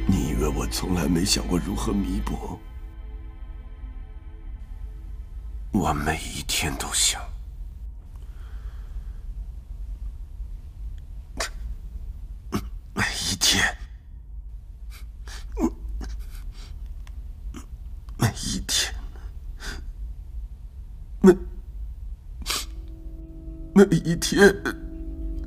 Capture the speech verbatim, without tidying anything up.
你以为我从来没想过如何弥补？我每一天都想。每一天，每一天，每每一天。